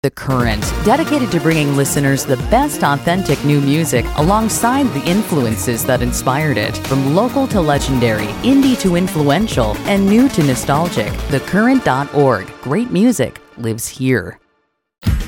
The Current, dedicated to bringing listeners the best authentic new music alongside the influences that inspired it. From local to legendary, indie to influential, and new to nostalgic. TheCurrent.org. Great music lives here.